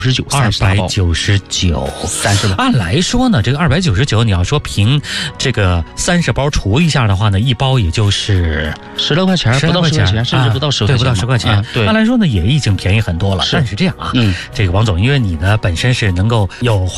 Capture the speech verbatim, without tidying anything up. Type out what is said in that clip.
十九， 二百九十九， 三十包。 按来说呢，这个二百九十九，你要说凭这个三十包除一下的话呢，一包也就是十来块钱，不到十块钱，甚至不到十块钱， 不到十块钱。 对， 按来说呢，也已经便宜很多了。但是这样啊，嗯，这个王总，因为你呢本身是能够有花。